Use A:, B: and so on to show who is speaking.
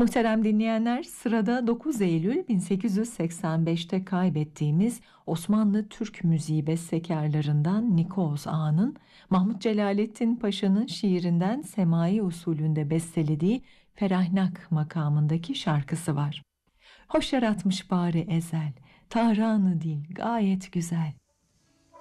A: Muhterem dinleyenler, sırada 9 Eylül 1885'te kaybettiğimiz Osmanlı Türk müziği bestekarlarından Nikoz Ağa'nın Mahmut Celaleddin Paşa'nın şiirinden semai usulünde bestelediği Ferahnak makamındaki şarkısı var. Hoş yaratmış bari ezel, Tahranı dil gayet güzel.